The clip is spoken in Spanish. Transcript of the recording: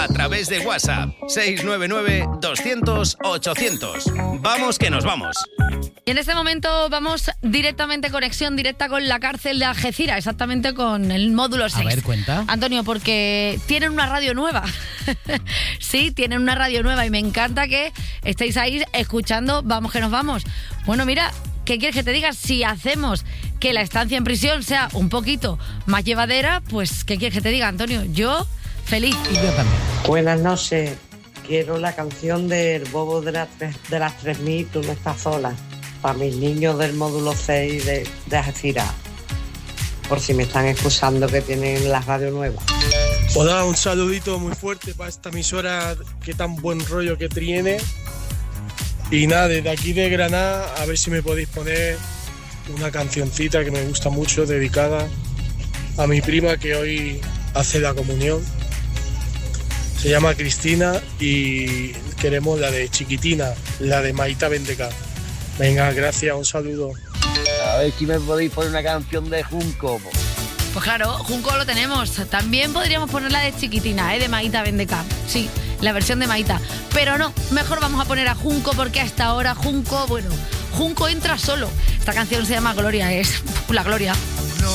A través de WhatsApp, 699-200-800. Vamos que nos vamos. Y en este momento vamos directamente, conexión directa con la cárcel de Algeciras, exactamente con el módulo 6. A ver, cuenta. Antonio, porque tienen una radio nueva. Sí, tienen una radio nueva y me encanta que estéis ahí escuchando Vamos que nos vamos. Bueno, mira, ¿qué quieres que te diga? Si hacemos que la estancia en prisión sea un poquito más llevadera, pues ¿qué quieres que te diga, Antonio? Yo, feliz. Y yo también. Buenas noches. Quiero la canción del Bobo de las 3000, Tú no estás sola, para mis niños del módulo 6 de Algeciras, por si me están escuchando que tienen la radio nueva. Hola, un saludito muy fuerte para esta emisora, que tan buen rollo que tiene. Y nada, desde aquí de Granada, a ver si me podéis poner una cancioncita que me gusta mucho, dedicada a mi prima que hoy hace la comunión. Se llama Cristina y queremos la de Chiquitina, la de Maita Vendeca. Venga, gracias, un saludo. A ver si me podéis poner una canción de Junco. Pues claro, Junco lo tenemos. También podríamos poner la de Chiquitina, de Maita Vendeca. Sí, la versión de Maita. Pero no, mejor vamos a poner a Junco porque hasta ahora Junco entra solo. Esta canción se llama Gloria, es la Gloria.